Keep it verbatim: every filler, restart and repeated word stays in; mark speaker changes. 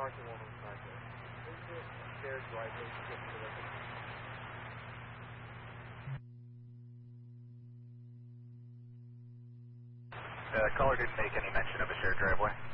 Speaker 1: parking along the side there. There's a shared driveway to get to the residence.
Speaker 2: Uh, caller didn't make any mention of a shared driveway.